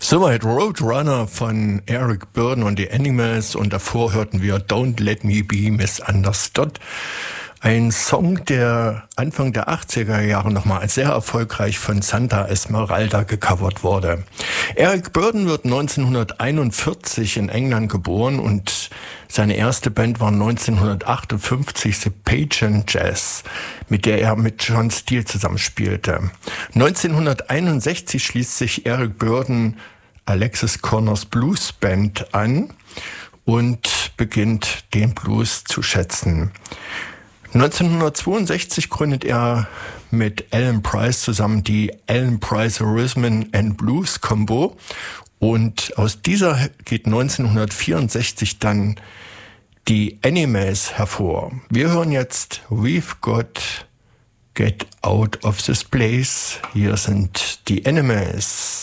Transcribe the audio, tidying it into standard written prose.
Soweit Roadrunner von Eric Burdon und die Animals und davor hörten wir Don't Let Me Be Misunderstood. Ein Song, der Anfang der 80er Jahre nochmal als sehr erfolgreich von Santa Esmeralda gecovert wurde. Eric Burdon wird 1941 in England geboren und seine erste Band war 1958 The Pagan Jazz, mit der er mit John Steele zusammenspielte. 1961 schließt sich Eric Burdon Alexis Corners Blues Band an und beginnt den Blues zu schätzen. 1962 gründet er mit Alan Price zusammen die Alan Price Rhythm and Blues Combo und aus dieser geht 1964 dann die Animals hervor. Wir hören jetzt We've Got Get Out of This Place. Hier sind die Animals.